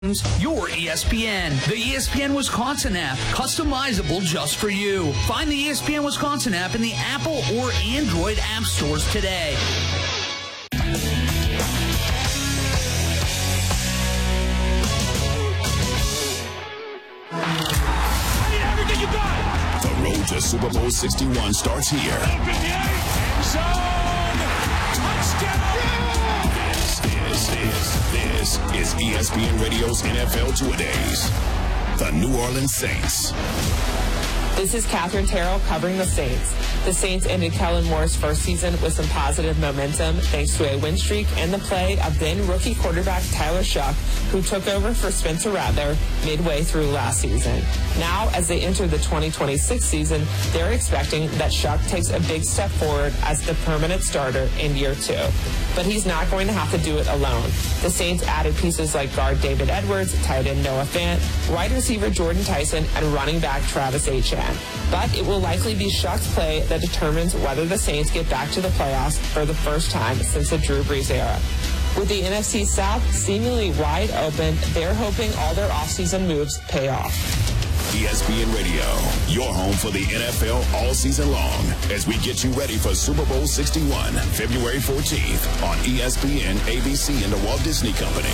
Your ESPN. The ESPN Wisconsin app. Customizable just for you. Find the ESPN Wisconsin app in the Apple or Android app stores today. I need everything you got. The road to Super Bowl 61 starts here. Open the end zone. Touchdown. This is ESPN Radio's NFL Two-A-Days. The New Orleans Saints. This is Catherine Terrell covering the Saints. The Saints ended Kellen Moore's first season with some positive momentum thanks to a win streak and the play of then rookie quarterback Tyler Shough, who took over for Spencer Rattler midway through last season. Now, as they enter the 2026 season, they're expecting that Shough takes a big step forward as the permanent starter in year 2. But he's not going to have to do it alone. The Saints added pieces like guard David Edwards, tight end Noah Fant, wide receiver Jordan Tyson, and running back Travis Etienne. But it will likely be Shough's play that determines whether the Saints get back to the playoffs for the first time since the Drew Brees era. With the NFC South seemingly wide open, they're hoping all their offseason moves pay off. ESPN Radio, your home for the NFL all season long, as we get you ready for Super Bowl 61, February 14th on ESPN, ABC, and the Walt Disney Company.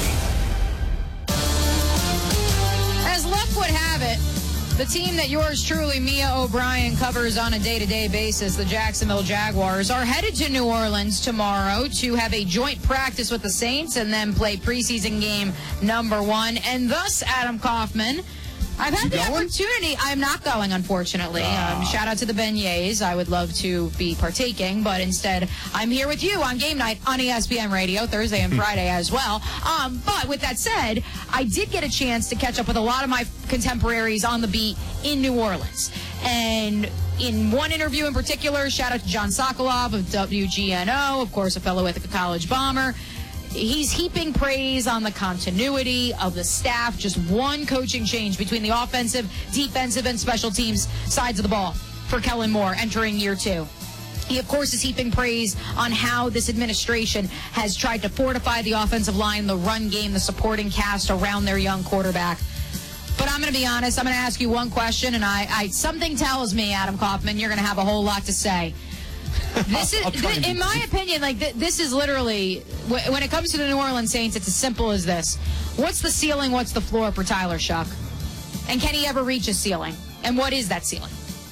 As luck would have it, the team that yours truly, Mia O'Brien, covers on a day-to-day basis, the Jacksonville Jaguars, are headed to New Orleans tomorrow to have a joint practice with the Saints and then play preseason game number 1. And thus, Adam Kaufman, I've had the opportunity. I'm not going, unfortunately. Shout out to the beignets. I would love to be partaking, but instead, I'm here with you on game night on ESPN Radio, Thursday and Friday as well. But with that said, I did get a chance to catch up with a lot of my contemporaries on the beat in New Orleans. And in one interview in particular, shout out to John Sokolov of WGNO, of course, a fellow with the College Bomber. He's heaping praise on the continuity of the staff. Just one coaching change between the offensive, defensive, and special teams sides of the ball for Kellen Moore entering year 2. He, of course, is heaping praise on how this administration has tried to fortify the offensive line, the run game, the supporting cast around their young quarterback. But I'm going to be honest. I'm going to ask you one question, and I something tells me, Adam Kaufman, you're going to have a whole lot to say. This is, in my opinion, this is literally, when it comes to the New Orleans Saints, it's as simple as this. What's the ceiling, what's the floor for Tyler Shough? And can he ever reach a ceiling? And what is that ceiling?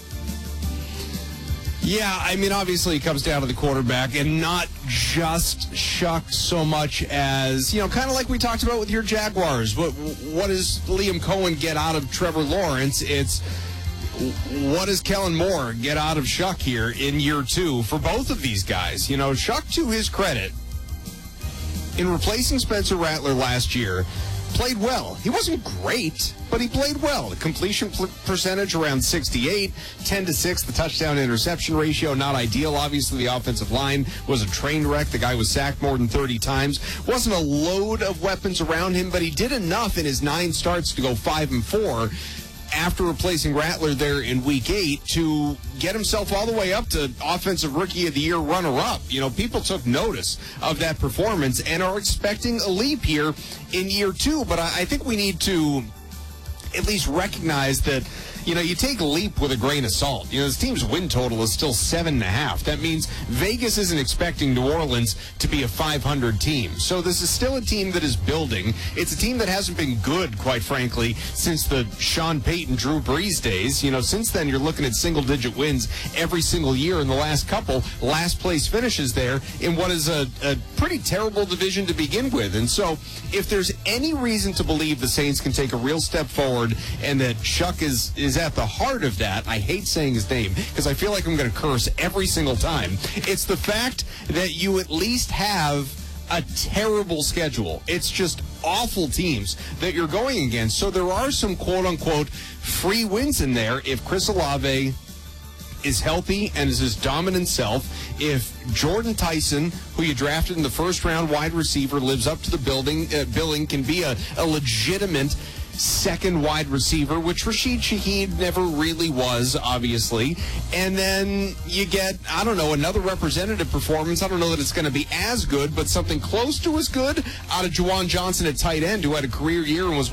Yeah, I mean, obviously it comes down to the quarterback, and not just Shough so much as, kind of like we talked about with your Jaguars. What does Liam Cohen get out of Trevor Lawrence? It's what does Kellen Moore get out of Shough here in year 2 for both of these guys? Shough, to his credit, in replacing Spencer Rattler last year, played well. He wasn't great, but he played well. The completion percentage around 68, 10-6, the touchdown-interception ratio, not ideal. Obviously, the offensive line was a train wreck. The guy was sacked more than 30 times. Wasn't a load of weapons around him, but he did enough in his 9 starts to go 5-4. After replacing Rattler there in Week 8 to get himself all the way up to Offensive Rookie of the Year runner-up. People took notice of that performance and are expecting a leap here in year 2. But I think we need to at least recognize that, you take leap with a grain of salt. This team's win total is still 7.5. That means Vegas isn't expecting New Orleans to be a 500 team. So this is still a team that is building. It's a team that hasn't been good, quite frankly, since the Sean Payton, Drew Brees days. Since then, you're looking at single-digit wins every single year. In the last couple, last-place finishes there in what is a pretty terrible division to begin with. And so if there's any reason to believe the Saints can take a real step forward and that Shough is at the heart of that, I hate saying his name because I feel like I'm going to curse every single time. It's the fact that you at least have a terrible schedule. It's just awful teams that you're going against. So there are some quote-unquote free wins in there if Chris Olave is healthy and is his dominant self, if Jordan Tyson, who you drafted in the first-round wide receiver, lives up to the billing, can be a legitimate second wide receiver, which Rashid Shaheed never really was, obviously. And then you get, I don't know, another representative performance. I don't know that it's going to be as good, but something close to as good out of Juwan Johnson at tight end, who had a career year and was